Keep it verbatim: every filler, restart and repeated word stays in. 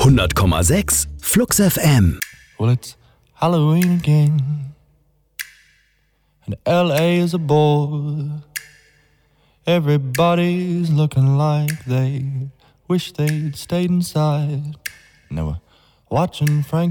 hundert Komma sechs Flux F M. Well, it's Halloween again, and L A is a bore. Everybody's looking like they wish they'd stayed inside. And they were watching Frank